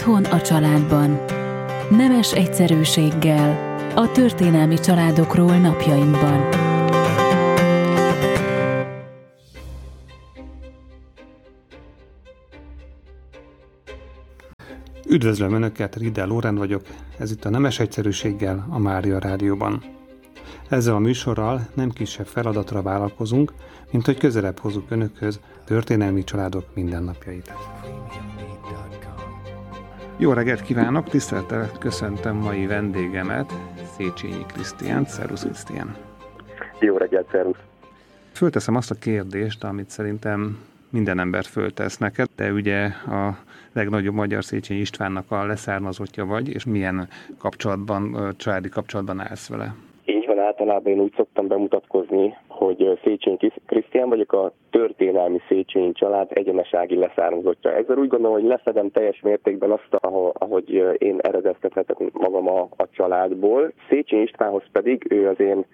Otthon a családban. Nemes egyszerűséggel a történelmi családokról napjainkban. Üdvözlöm Önöket, Riedel Lórend vagyok, ez itt a Nemes egyszerűséggel a Mária Rádióban. Ezzel a műsorral nem kisebb feladatra vállalkozunk, mint hogy közelebb hozzuk Önökhöz történelmi családok mindennapjait. Jó reggelt kívánok, tisztelettel köszöntöm mai vendégemet, Széchenyi Krisztiánt. Szervusz, Krisztián! Jó reggelt, szervusz! Fölteszem azt a kérdést, amit szerintem minden ember föltesz neked, de ugye a legnagyobb magyar Széchenyi Istvánnak a leszármazottja vagy, és milyen kapcsolatban, családi kapcsolatban állsz vele? Így van, általában én úgy szoktam bemutatkozni, hogy Széchenyi Krisztián vagyok, a történelmi Széchenyi család egyenesági leszármazottja. Ezzel úgy gondolom, hogy leszedem teljes mértékben azt, ahogy én eredeztethetek magam a családból. Széchenyi Istvánhoz pedig ő az én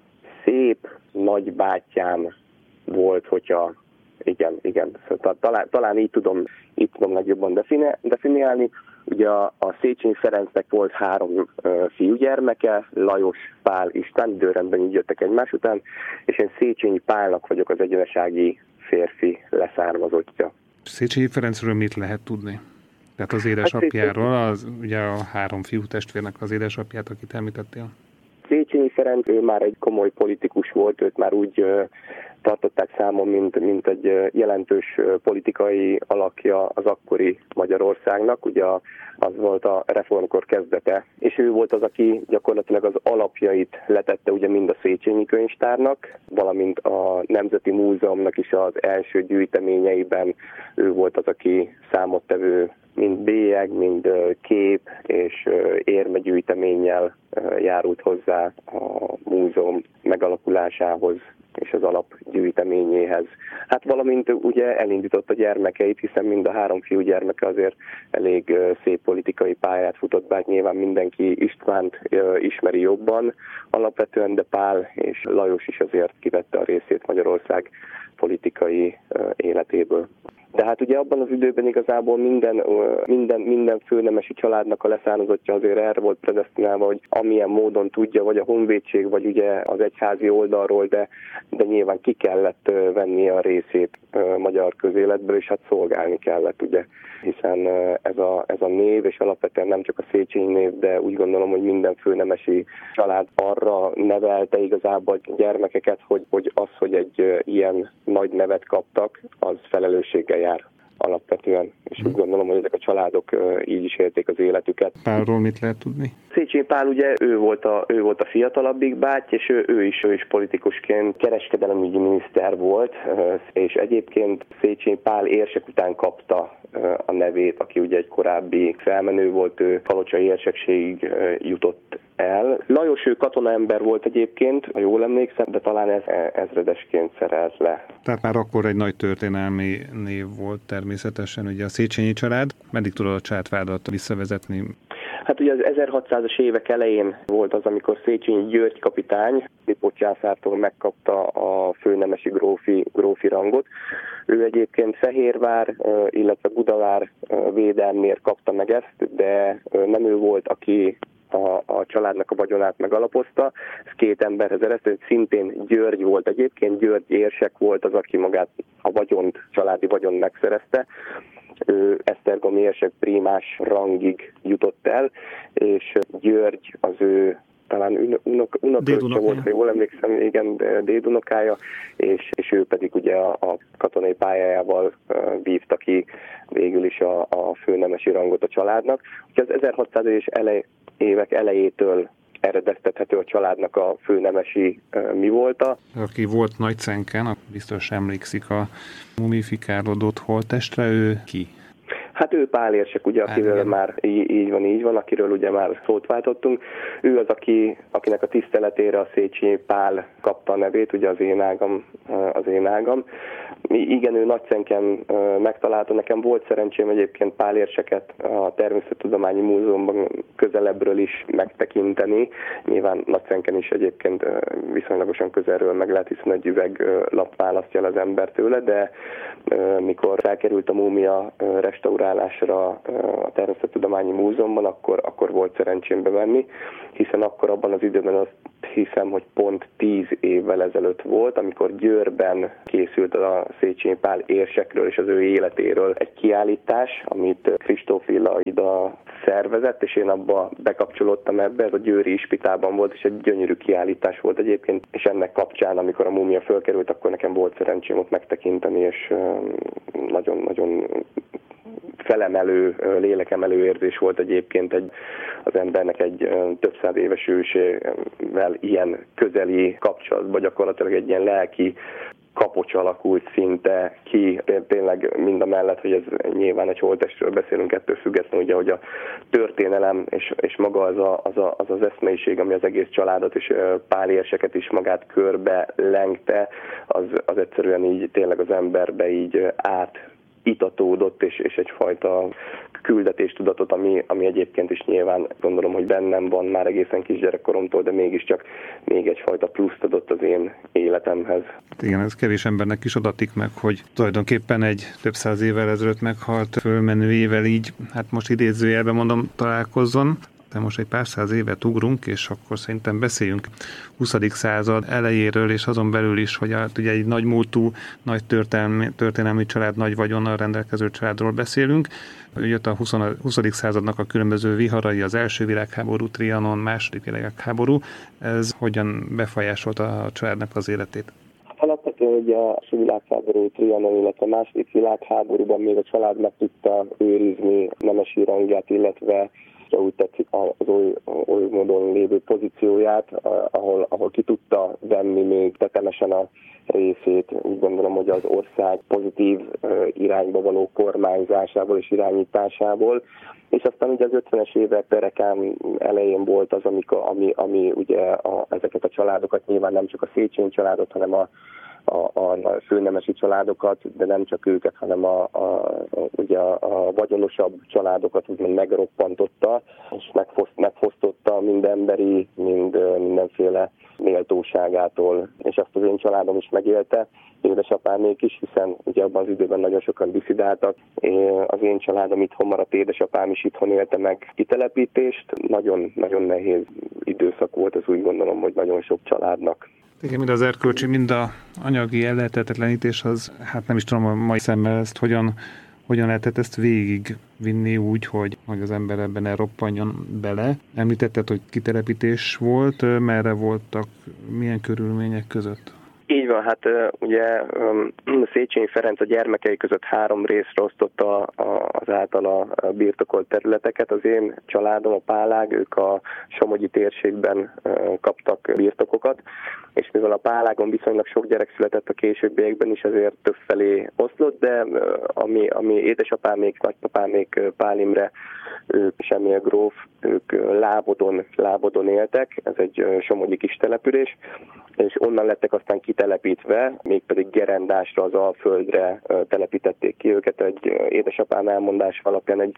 szép nagybátyám volt, hogyha igen. Talán így tudom legjobban definiálni. Ugye a Széchenyi Ferencnek volt 3 fiúgyermeke, Lajos, Pál, István, időrendben így jöttek egymás után, és én Széchenyi Pálnak vagyok az egyenesági férfi leszármazottja. Széchenyi Ferencről mit lehet tudni? Tehát az édesapjáról, ugye a 3 fiútestvérnek az édesapját, akit említettél? Széchenyi Ferenc, ő már egy komoly politikus volt, őt már úgy tartották számon, mint egy jelentős politikai alakja az akkori Magyarországnak, ugye az volt a reformkor kezdete, és ő volt az, aki gyakorlatilag az alapjait letette ugye mind a Széchenyi Könyvtárnak, valamint a Nemzeti Múzeumnak is az első gyűjteményeiben ő volt az, aki számottevő mind bélyeg, mind kép és érmegyűjteménnyel járult hozzá a múzeum megalakulásához és az alapgyűjteményéhez. Hát valamint ugye elindított a gyermekeit, hiszen mind a 3 fiú gyermeke azért elég szép politikai pályát futott be, nyilván mindenki Istvánt ismeri jobban alapvetően, de Pál és Lajos is azért kivette a részét Magyarország politikai életéből. De hát ugye abban az időben igazából minden főnemesi családnak a leszármazottja azért erre volt predesztinálva, hogy amilyen módon tudja, vagy a honvédség, vagy ugye az egyházi oldalról, de nyilván ki kellett vennie a részét magyar közéletből, és hát szolgálni kellett, ugye, hiszen ez a név, és alapvetően nem csak a Széchenyi név, de úgy gondolom, hogy minden főnemesi család arra nevelte igazából a gyermekeket, hogy egy ilyen nagy nevet kaptak, az felelősséggel jár alapvetően, és úgy gondolom, hogy ezek a családok így is élték az életüket. Pálról mit lehet tudni? Széchenyi Pál ugye ő volt a fiatalabbik báty, és ő is politikusként kereskedelemügyi miniszter volt, és egyébként Széchenyi Pál érsek után kapta a nevét, aki ugye egy korábbi felmenő volt, ő kalocsai érsekségig jutott el. Lajos, ő katonaember volt egyébként, ha jól emlékszem, de talán ez ezredesként szerelt le. Tehát már akkor egy nagy történelmi név volt természetesen, ugye a Széchenyi család. Meddig tudod a családvádat visszavezetni? Hát ugye az 1600-as évek elején volt az, amikor Széchenyi György kapitány Lipót császártól megkapta a főnemesi grófi rangot. Ő egyébként Fehérvár, illetve Budavár védelmért kapta meg ezt, de nem ő volt, aki a családnak a vagyonát megalapozta. Ez 2 emberhez eredett, szintén György volt egyébként, György érsek volt az, aki magát a családi vagyont megszerezte. Ő esztergomi érsek prímás rangig jutott el, és György az ő talán unokaöccse volt, ha jól emlékszem, igen, dédunokája, és ő pedig ugye a katonai pályájával vívta ki végül is a főnemesi rangot a családnak. Úgyhogy az 1600-es évek elejétől eredeztethető a családnak a főnemesi mi volta. Aki volt Nagycenken, biztos emlékszik a mumifikálódott holttestre, ő ki? Hát ő Pál érsek, ugye, akiről már így van, akiről ugye már szót váltottunk. Ő az, akinek a tiszteletére a Széchenyi Pál kapta a nevét, ugye az én ágam. Igen, ő Nagyszenken megtalálta. Nekem volt szerencsém egyébként pálérseket a Természettudományi Múzeumban közelebbről is megtekinteni. Nyilván Nagyszenken is egyébként viszonylagosan közelről meg lehet, hiszen egy üveglap választja el az ember tőle, de mikor felkerült a múmia restaurálásra a Természettudományi Múzeumban, akkor volt szerencsém bemenni, hiszen akkor abban az időben azt hiszem, hogy pont 10 évvel ezelőtt volt, amikor Győrben készült a Széchenyi Pál érsekről és az ő életéről egy kiállítás, amit Kristóf Ida szervezett, és én abba bekapcsolódtam ebbe, ez a győri ispitában volt, és egy gyönyörű kiállítás volt egyébként, és ennek kapcsán, amikor a múmia fölkerült, akkor nekem volt szerencsém ott megtekinteni, és nagyon-nagyon felemelő, lélekemelő érzés volt egyébként az embernek egy több száz éves ősével ilyen közeli kapcsolatban, gyakorlatilag egy ilyen lelki kapocs alakult szinte ki, tényleg mindamellett, hogy ez nyilván egy holttestről beszélünk, ettől függetlenül, ugye, hogy a történelem és maga az eszmeiség, ami az egész családot és pálérseket is magát körbe lengte, az egyszerűen így tényleg az emberbe így átitatódott, és egyfajta küldetéstudatot, ami egyébként is nyilván gondolom, hogy bennem van már egészen kisgyerekkoromtól, de mégiscsak még egyfajta pluszt adott az én életemhez. Igen, ez kevés embernek is adatik meg, hogy tulajdonképpen egy több száz évvel ezelőtt meghalt fölmenőjével így, hát most idézőjelben mondom, találkozzon. De most egy pár száz évet ugrunk, és akkor szerintem beszéljünk 20. század elejéről, és azon belül is, hogy ugye egy nagy múltú, nagy történelmi család, nagy vagyonnal rendelkező családról beszélünk. Jött a 20. századnak a különböző viharai, az első világháború, Trianon, második világháború. Ez hogyan befolyásolta a családnak az életét? Alapvetően ugye a első világháború, Trianon, illetve a második világháborúban még a család meg tudta őrizni nemesi rangját, illetve úgy tetszik az oly módon lévő pozícióját, ahol ki tudta venni még tetemesen a részét. Úgy gondolom, hogy az ország pozitív irányba való kormányzásából és irányításából. És aztán ugye az 50-es évek perekán elején volt az, ami ugye ezeket a családokat, nyilván nem csak a Széchenyi családot, hanem a főnemesi családokat, de nem csak őket, hanem ugye a vagyonosabb családokat úgymond megroppantotta, és megfosztotta mind emberi, mindenféle méltóságától, és azt az én családom is megélte, édesapámék is, hiszen ugye abban az időben nagyon sokan diszidáltak. Az én családom itthon maradt, édesapám is itthon élte meg kitelepítést. Nagyon nehéz időszak volt, ez úgy gondolom, hogy nagyon sok családnak. Igen, mind az erkölcsi, mind a anyagi ellehetetlenítés, az, hát nem is tudom a mai szemmel ezt, hogyan lehetett ezt végigvinni úgy, hogy az ember ebben elroppanjon bele. Említetted, hogy kitelepítés volt, merre voltak, milyen körülmények között? Így van, hát ugye Széchenyi Ferenc a gyermekei között 3 részre osztotta az általa birtokolt területeket. Az én családom, a Pálág, ők a somogyi térségben kaptak birtokokat, és mivel a Pálágon viszonylag sok gyerek született a későbbiekben is, ezért többfelé oszlott, de ami édesapámék, nagypapámék, Pál Imre, ők Semmél gróf, ők Lábodon éltek, ez egy somogyi kis település, és onnan lettek aztán kitelepítve, mégpedig Gerendásra, az Alföldre telepítették ki őket. Egy édesapám elmondása alapján egy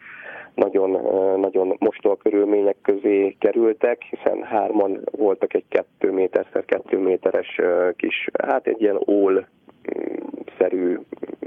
nagyon mostol körülmények közé kerültek, hiszen 3-an voltak egy 2 méter-szer 2 méteres kis, hát egy ilyen ól-szerű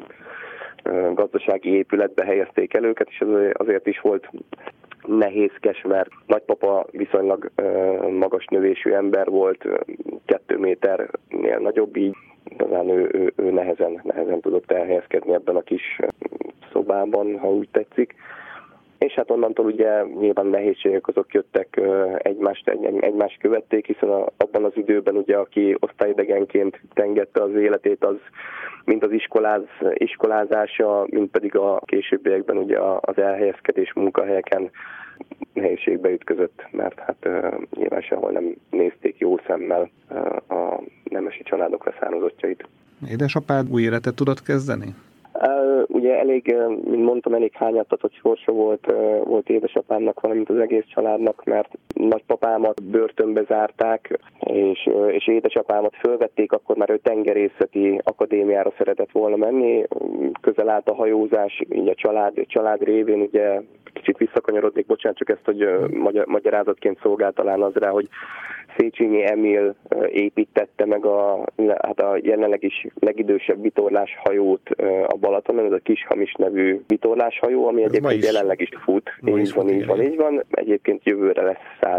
gazdasági épületbe helyezték el őket, és azért is volt nehézkes, mert nagypapa viszonylag magas növésű ember volt, 2 méternél nagyobb, így talán ő nehezen tudott elhelyezkedni ebben a kis szobában, ha úgy tetszik. És hát onnantól ugye nyilván nehézségek azok jöttek, egymást követték, hiszen abban az időben ugye aki osztályidegenként tengette az életét, az mind az iskolázása, mind pedig a későbbiekben ugye az elhelyezkedés munkahelyeken nehézségbe ütközött, mert hát nyilván sehol nem nézték jó szemmel a nemesi családok leszármazottjait. Édesapád új életet tudott kezdeni? Ugye elég, mint mondtam, elég hányattatott sorsa volt édesapámnak, valamint az egész családnak, mert nagypapámat börtönbe zárták, és édesapámat fölvették, akkor már ő tengerészeti akadémiára szeretett volna menni, közel állt a hajózás, így a család révén, ugye kicsit visszakanyarodnék, bocsánat, csak ezt, hogy magyarázatként szolgál talán az rá, hogy Széchenyi Emil építette meg a jelenleg is legidősebb vitorláshajót a Balatonon, ez a Kishamis nevű vitorláshajó, ami egyébként jelenleg is fut. Így van. Egyébként jövőre lesz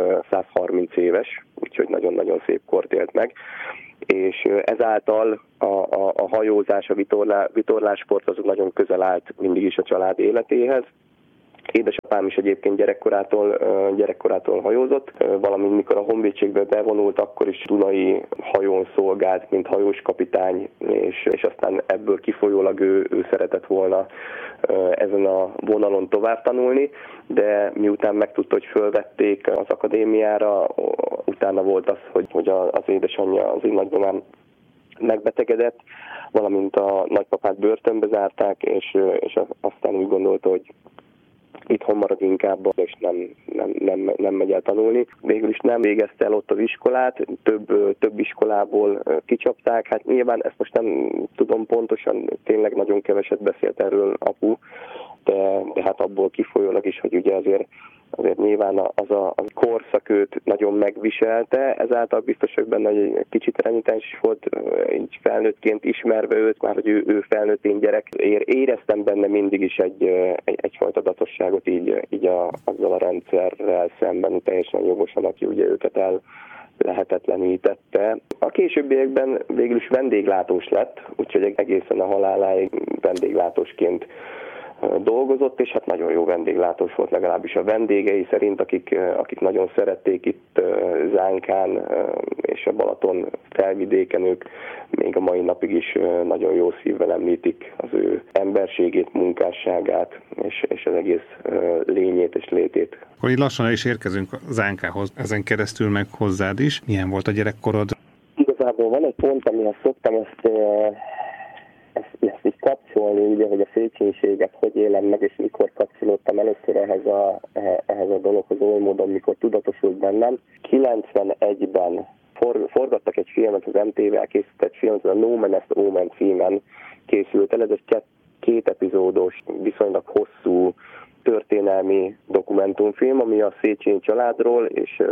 130 éves, úgyhogy nagyon-nagyon szép kort élt meg. És ezáltal a hajózás, a vitorlásport azok nagyon közel állt mindig is a család életéhez. Édesapám is egyébként gyerekkorától hajózott, valamint mikor a honvédségbe bevonult, akkor is dunai hajón szolgált, mint hajós kapitány, és aztán ebből kifolyólag ő szeretett volna ezen a vonalon tovább tanulni, de miután megtudta, hogy fölvették az akadémiára, utána volt az, hogy az édesanyja, az én nagymamám megbetegedett, valamint a nagypapát börtönbe zárták, és aztán úgy gondolta, hogy itthon marad inkább, és nem megy el tanulni. Végül is nem végezte el ott az iskolát, több iskolából kicsapták. Hát nyilván ezt most nem tudom pontosan, tényleg nagyon keveset beszélt erről apu, de hát abból kifolyólag is, hogy ugye azért nyilván az a korszak őt nagyon megviselte, ezáltal biztos, hogy benne egy kicsit renitens is volt, így felnőttként ismerve őt, már hogy ő felnőtt, én gyerek. Éreztem benne mindig is egyfajta datosságot így azzal a rendszerrel szemben, teljesen jogosan, aki ugye őket lehetetlenítette. A későbbiekben végül is vendéglátós lett, úgyhogy egészen a haláláig vendéglátósként dolgozott, és hát nagyon jó vendéglátós volt, legalábbis a vendégei szerint, akik nagyon szerették itt Zánkán és a Balaton felvidéken, ők még a mai napig is nagyon jó szívvel említik az ő emberségét, munkásságát, és az egész lényét és létét. Akkor így lassan el is érkezünk Zánkához, ezen keresztül meg hozzád is. Milyen volt a gyerekkorod? Igazából van egy pont, amihez szoktam ezt így kapcsolni, ugye, hogy a széchenyiséget hogy élem meg, és mikor kapcsolódtam először ehhez a dologhoz oly módon, mikor tudatosult bennem. 91-ben forgattak egy filmet, az MTV-vel készített filmet, a No Man Est Omen címen készült el, ez egy 2 epizódos, viszonylag hosszú történelmi dokumentumfilm, ami a Széchenyi családról, és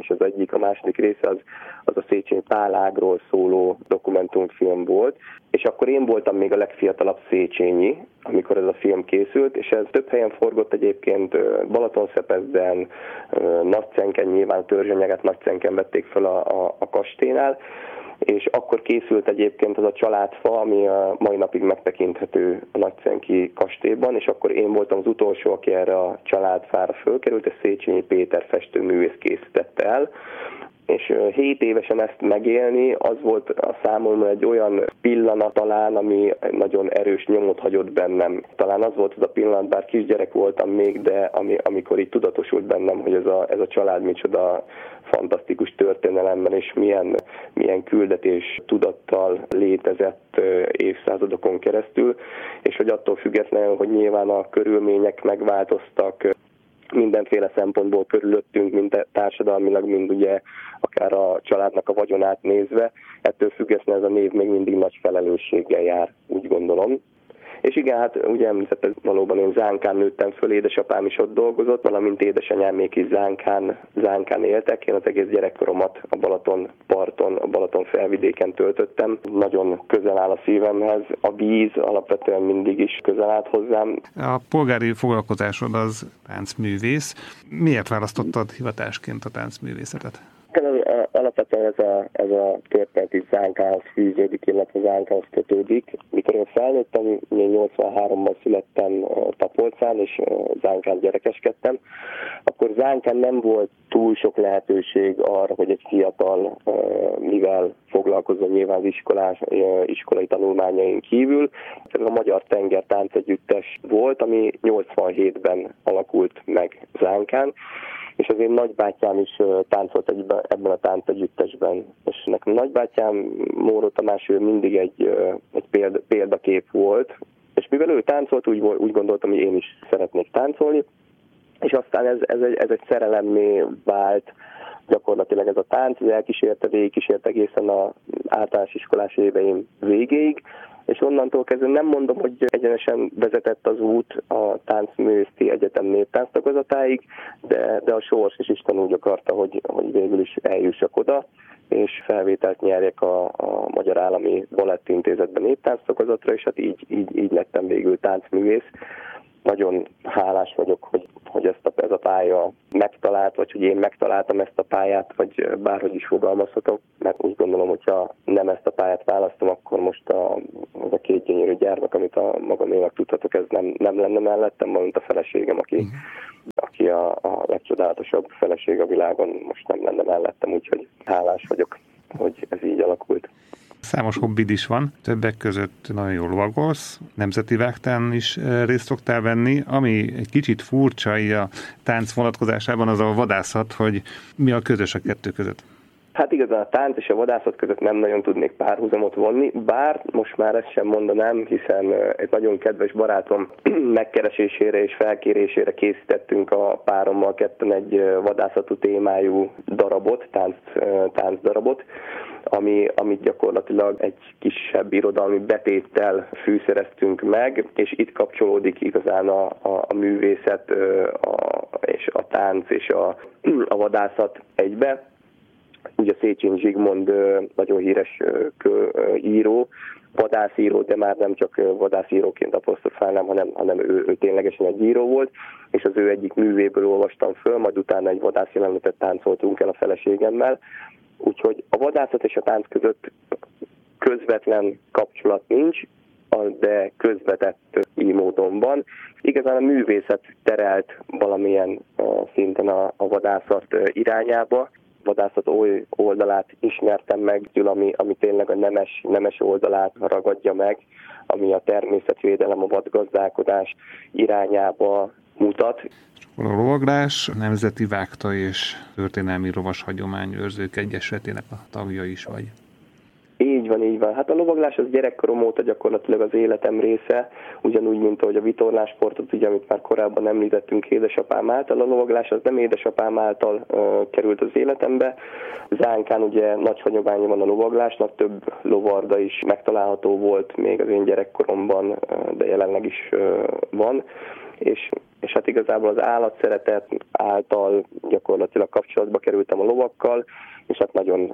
a második része az a Széchenyi Pálágról szóló dokumentumfilm volt. És akkor én voltam még a legfiatalabb Széchenyi, amikor ez a film készült, és ez több helyen forgott egyébként, Balatonszepezden, Nagycenken, nyilván törzsanyagát Nagycenken vették fel a kastélynál, és akkor készült egyébként az a családfa, ami a mai napig megtekinthető a Nagycenki kastélyban, és akkor én voltam az utolsó, aki erre a családfára fölkerült, és Széchenyi Péter festőművész készítette el. És 7 évesen ezt megélni, az volt a számomra egy olyan pillanat talán, ami nagyon erős nyomot hagyott bennem. Talán az volt az a pillanat, bár kisgyerek voltam még, de amikor így tudatosult bennem, hogy ez a család micsoda fantasztikus történelemben, és milyen küldetés tudattal létezett évszázadokon keresztül, és hogy attól függetlenül, hogy nyilván a körülmények megváltoztak, mindenféle szempontból körülöttünk, mind társadalmilag, mind ugye akár a családnak a vagyonát nézve, ettől függetlenül ez a név még mindig nagy felelősséggel jár, úgy gondolom. És igen, hát ugye említettem, valóban én Zánkán nőttem föl, édesapám is ott dolgozott, valamint édesanyám még is Zánkán éltek. Én az egész gyerekkoromat a Balaton parton, a Balaton felvidéken töltöttem. Nagyon közel áll a szívemhez. A víz alapvetően mindig is közel állt hozzám. A polgári foglalkozásod az táncművész. Miért választottad hivatásként a táncművészetet? Alapvetően ez a történet is Zánkához fűződik, illetve Zánkához kötődik. Mikor én felnőttem, én 83-ban születtem Tapolcán, és Zánkán gyerekeskedtem, akkor Zánkán nem volt túl sok lehetőség arra, hogy egy fiatal mivel foglalkozzon nyilván az iskolai tanulmányain kívül. Ez a Magyar Tenger Táncegyüttes volt, ami 87-ben alakult meg Zánkán, és az én nagybátyám is táncolt ebben a táncegyüttesben. És nekem nagybátyám, Móró Tamás, ő mindig egy példakép volt, És mivel ő táncolt, úgy gondoltam, hogy én is szeretnék táncolni, és aztán ez egy szerelemmé vált gyakorlatilag ez a tánc, végigkísért egészen az általános iskolás éveim végéig, és onnantól kezdve nem mondom, hogy egyenesen vezetett az út a Táncművészeti Egyetem néptánctagozatáig, de a sors és Isten úgy akarta, hogy végül is eljussak oda, és felvételt nyerjek a Magyar Állami Balettintézetben néptánctagozatra, és hát így lettem végül táncművész. Nagyon hálás vagyok, hogy ez a pálya megtalált, vagy hogy én megtaláltam ezt a pályát, vagy bárhogy is fogalmazhatok, mert úgy gondolom, hogyha nem ezt a pályát választom, akkor most az a két gyönyörű gyermek, amit a magaménak tudhatok, ez nem lenne mellettem, valamint a feleségem, aki a legcsodálatosabb feleség a világon, most nem lenne mellettem, úgyhogy hálás vagyok, hogy ez így alakult. Számos hobbid is van, többek között nagyon jól lovagolsz, nemzeti vágtán is részt szoktál venni, ami egy kicsit furcsa a tánc vonatkozásában az a vadászat, hogy mi a közös a kettő között. Hát igazán a tánc és a vadászat között nem nagyon tudnék párhuzamot vonni, bár most már ezt sem mondanám, hiszen egy nagyon kedves barátom megkeresésére és felkérésére készítettünk a párommal ketten egy vadászatú témájú darabot, táncdarabot, amit gyakorlatilag egy kisebb irodalmi betéttel fűszereztünk meg, és itt kapcsolódik igazán a művészet, és a tánc és a vadászat egybe. Ugye Széchenyi Zsigmond nagyon híres író, vadászíró, de már nem csak vadászíróként apostrofálnám, hanem ő ténylegesen egy író volt, és az ő egyik művéből olvastam föl, majd utána egy vadászjelenetet táncoltunk el a feleségemmel. Úgyhogy a vadászat és a tánc között közvetlen kapcsolat nincs, de közvetett így módon van. Igazán a művészet terelt valamilyen szinten a vadászat irányába. Vadászat oly oldalát ismertem meg, ami tényleg a nemes oldalát ragadja meg, ami a természetvédelem, a vadgazdálkodás irányába mutat. A lovaglás nemzeti vágta és történelmi lovas hagyományőrzők egyesületének a tagja is vagy. Így van. Hát a lovaglás az gyerekkorom óta gyakorlatilag az életem része, ugyanúgy, mint ahogy a vitorlásportot, ugye, amit már korábban említettünk édesapám által. A lovaglás az nem édesapám által került az életembe. Zánkán ugye nagy hagyománya van a lovaglásnak, több lovarda is megtalálható volt még az én gyerekkoromban, de jelenleg is van. És hát igazából az állatszeretet által gyakorlatilag kapcsolatba kerültem a lovakkal, és hát nagyon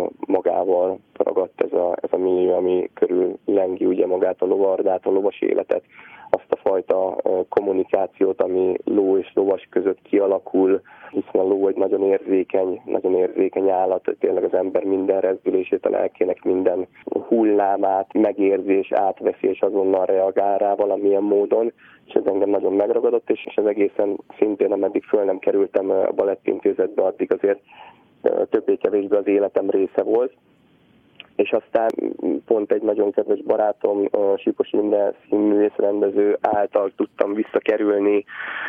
magával ragadt ez a millió, ami körül lengi ugye magát a lovardát, a lovas életet, azt a fajta kommunikációt, ami ló és lovas között kialakul, hiszen a ló egy nagyon érzékeny állat, tényleg az ember minden rezdülését, a lelkének minden hullámát megérzi és átveszi, és azonnal reagál rá valamilyen módon, és ez engem nagyon megragadott, és ez egészen szintén, ameddig föl nem kerültem a balettintézetbe, addig azért többé-kevésbé az életem része volt. És aztán pont egy nagyon kedves barátom, Sipos Inde színművészrendező által tudtam visszakerülni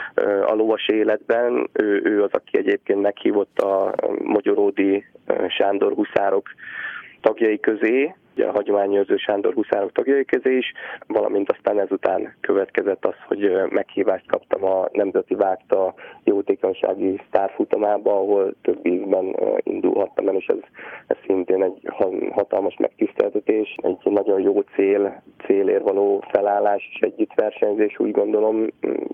a lovas életben. Ő az, aki egyébként meghívott a Magyaródi Sándor huszárok tagjai közé, ugye a hagyományőrző Sándor huszárok tagjai közé is, valamint aztán ezután következett az, hogy meghívást kaptam a Nemzeti Vágta jótékonysági sztárfutamába, ahol több ízben indulhattam el, és ez szintén egy hatalmas megtiszteltetés, egy nagyon jó célért való felállás és együttversenyzés, úgy gondolom,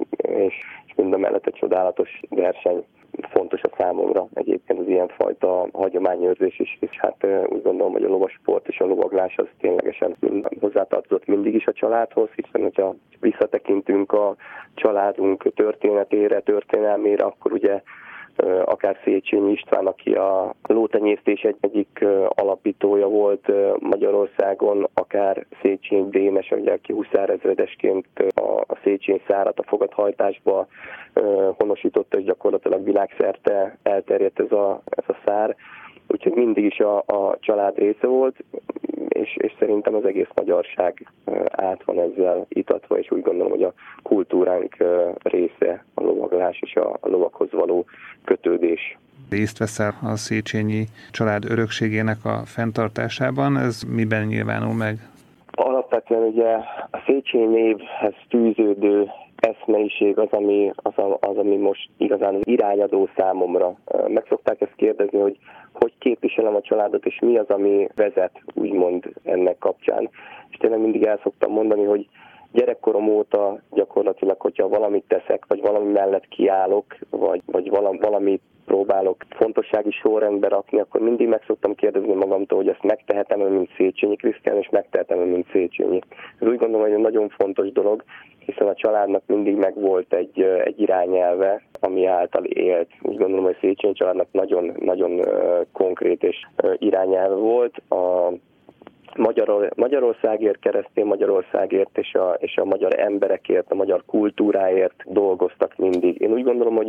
és mindamellett egy csodálatos verseny. Fontos a számomra egyébként az ilyenfajta hagyományőrzés is, és hát úgy gondolom, hogy a lovasport és a lovaglás az ténylegesen hozzátartozott mindig is a családhoz, hiszen hogyha visszatekintünk a családunk történetére, történelmére, akkor ugye akár Széchenyi István, aki a lótenyésztés egyik alapítója volt Magyarországon, akár Széchenyi Dénes, ugye, aki huszárezredesként a Széchenyi szárat a fogathajtásba honosította, és gyakorlatilag világszerte elterjedt ez a szár. Úgyhogy mindig is a család része volt, és szerintem az egész magyarság át van ezzel itatva, és úgy gondolom, hogy a kultúránk része a lovaglás és a lovakhoz való kötődés. Részt veszel a Széchenyi család örökségének a fenntartásában, ez miben nyilvánul meg? Alapvetően alapvetően ugye a Széchenyi névhez fűződő eszmeiség az, ami most igazán az irányadó számomra. Meg szokták ezt kérdezni, hogy képviselem a családot, és mi az, ami vezet, úgymond ennek kapcsán. És tényleg mindig el szoktam mondani, hogy gyerekkorom óta gyakorlatilag, hogyha valamit teszek, vagy valami mellett kiállok, vagy valamit próbálok fontossági sorrendbe rakni, akkor mindig meg szoktam kérdezni magamtól, hogy ezt megtehetem-e, mint Széchenyi Krisztián, és megtehetem-e, mint Széchenyi. Ez úgy gondolom, hogy egy nagyon fontos dolog, hiszen a családnak mindig megvolt egy irányelve, ami által élt. Úgy gondolom, hogy Széchenyi családnak nagyon, nagyon konkrét és irányelve volt. A Magyarországért, keresztény Magyarországért és a magyar emberekért, a magyar kultúráért dolgoztak mindig. Én úgy gondolom, hogy